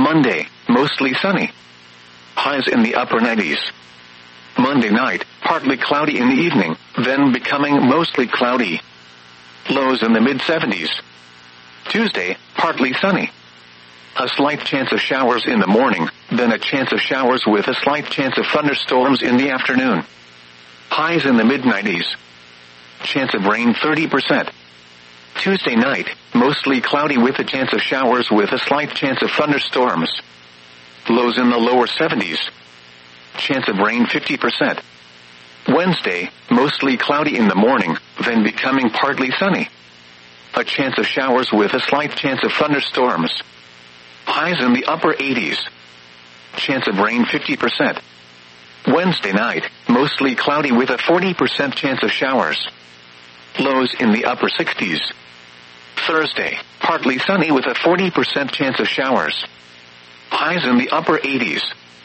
Monday, mostly sunny. Highs in the upper 90s. Monday night, partly cloudy in the evening, then becoming mostly cloudy. Lows in the mid-70s. Tuesday, partly sunny. A slight chance of showers in the morning, then a chance of showers with a slight chance of thunderstorms in the afternoon. Highs in the mid-90s. Chance of rain 30%. Tuesday night, mostly cloudy with a chance of showers with a slight chance of thunderstorms. Lows in the lower 70s. Chance of rain 50%. Wednesday, mostly cloudy in the morning, then becoming partly sunny. A chance of showers with a slight chance of thunderstorms. Highs in the upper 80s. Chance of rain 50%. Wednesday night, mostly cloudy with a 40% chance of showers. Lows in the upper 60s. Thursday, partly sunny with a 40% chance of showers. Highs in the upper 80s.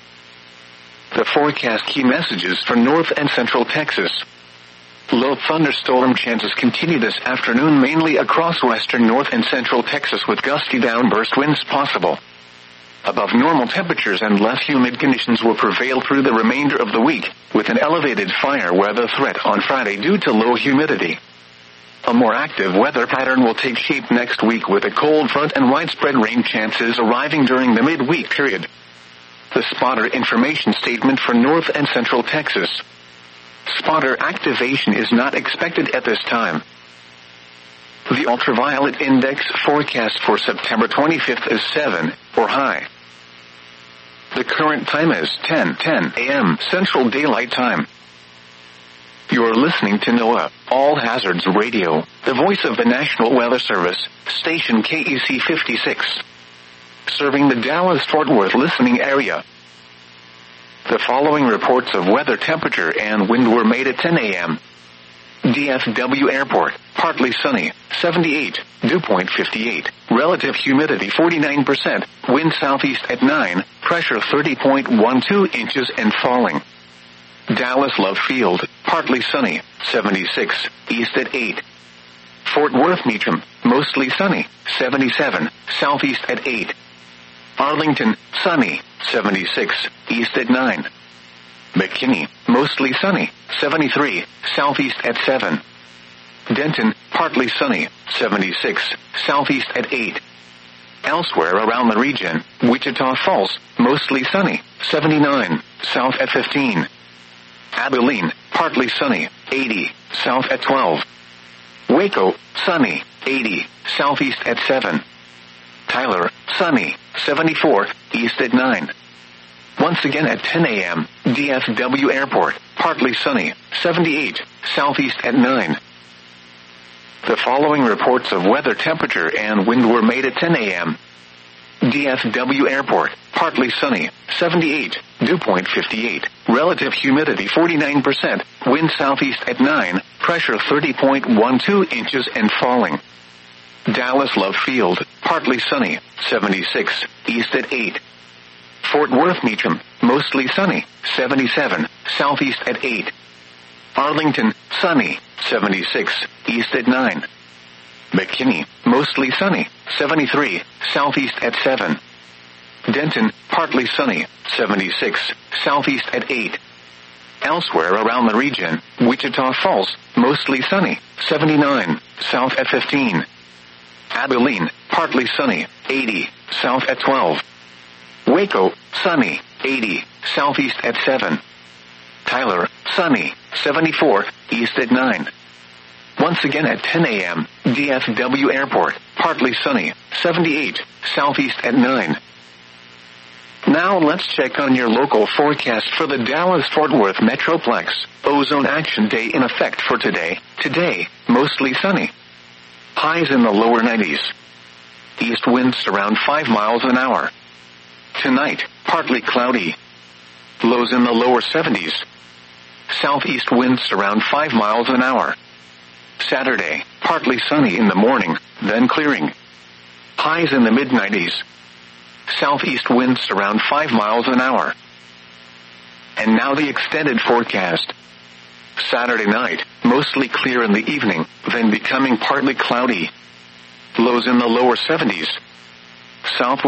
The forecast key messages for North and Central Texas. Low thunderstorm chances continue this afternoon mainly across western North and Central Texas with gusty downburst winds possible. Above normal temperatures and less humid conditions will prevail through the remainder of the week, with an elevated fire weather threat on Friday due to low humidity. A more active weather pattern will take shape next week with a cold front and widespread rain chances arriving during the midweek period. The spotter information statement for North and Central Texas. Spotter activation is not expected at this time. The ultraviolet index forecast for September 25th is 7, or high. The current time is 10:10 a.m. Central Daylight Time. You're listening to NOAA, All Hazards Radio, the voice of the National Weather Service, station KEC 56. Serving the Dallas-Fort Worth listening area. The following reports of weather temperature and wind were made at 10 a.m. DFW Airport, partly sunny, 78, dew point 58, relative humidity 49%, wind southeast at 9, pressure 30.12 inches and falling. Dallas Love Field, partly sunny, 76, east at 8. Fort Worth Meacham, mostly sunny, 77, southeast at 8. Arlington, sunny, 76, east at 9. McKinney, mostly sunny, 73, southeast at 7. Denton, partly sunny, 76, southeast at 8. Elsewhere around the region, Wichita Falls, mostly sunny, 79, south at 15. Abilene, partly sunny, 80, south at 12. Waco, sunny, 80, southeast at 7. Tyler, sunny, 74, east at 9. Once again at 10 a.m., DFW Airport, partly sunny, 78, southeast at 9. The following reports of weather temperature and wind were made at 10 a.m. DFW Airport, partly sunny, 78, dew point 58, relative humidity 49%, wind southeast at 9, pressure 30.12 inches and falling. Dallas Love Field, partly sunny, 76, east at 8. Fort Worth Meacham, mostly sunny, 77, southeast at 8. Arlington, sunny, 76, east at 9. McKinney, mostly sunny, 73, southeast at 7. Denton, partly sunny, 76, southeast at 8. Elsewhere around the region, Wichita Falls, mostly sunny, 79, south at 15. Abilene, partly sunny, 80, south at 12. Waco, sunny, 80, southeast at 7. Tyler, sunny, 74, east at 9. Once again at 10 a.m., DFW Airport, partly sunny, 78, southeast at 9. Now let's check on your local forecast for the Dallas-Fort Worth Metroplex. Ozone Action Day in effect for today. Today, mostly sunny. Highs in the lower 90s. East winds around 5 miles an hour. Tonight, partly cloudy. Lows in the lower 70s. Southeast winds around 5 miles an hour. Saturday, partly sunny in the morning, then clearing. Highs in the mid-90s. Southeast winds around 5 miles an hour. And now the extended forecast. Saturday night, mostly clear in the evening, then becoming partly cloudy. Lows in the lower 70s. South